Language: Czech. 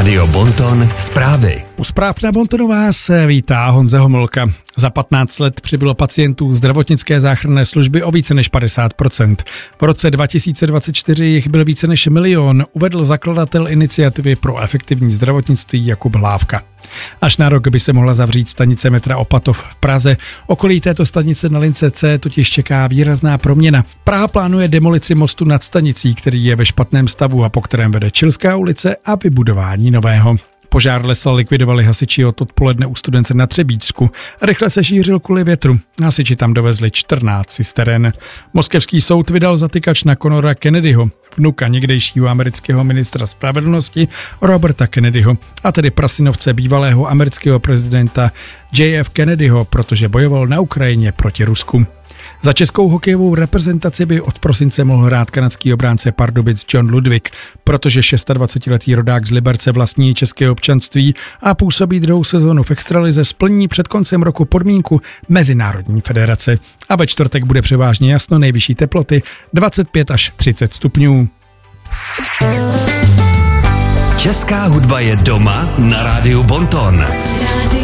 Rádio Bonton zprávy. U zpráv na Bontonu vás vítá Honza Homolka. Za 15 let přibylo pacientů zdravotnické záchranné služby o více než 50%. V roce 2024 jich byl více než 1 000 000, uvedl zakladatel iniciativy pro efektivní zdravotnictví Jakub Hlávka. Až na rok by se mohla zavřít stanice metra Opatov v Praze. Okolí této stanice na lince C totiž čeká výrazná proměna. Praha plánuje demolici mostu nad stanicí, který je ve špatném stavu a po kterém vede Čilská ulice, a vybudování nového. Požár lesa likvidovali hasiči od odpoledne u Studence na Třebíčsku. Rychle se šířil kvůli větru. Hasiči tam dovezli 14 cisteren. Moskevský soud vydal zatykač na Conora Kennedyho, vnuka někdejšího amerického ministra spravedlnosti Roberta Kennedyho, a tedy prasynovce bývalého amerického prezidenta JF Kennedyho, protože bojoval na Ukrajině proti Rusku. Za českou hokejovou reprezentaci by od prosince mohl hrát kanadský obránce Pardubic John Ludwig, protože 26letý rodák z Liberce vlastní české občanství a působí 2. sezónu v extralize, splní před koncem roku podmínku Mezinárodní federace. A ve čtvrtek bude převážně jasno, nejvyšší teploty 25 až 30 stupňů. Česká hudba je doma na Rádiu Bonton.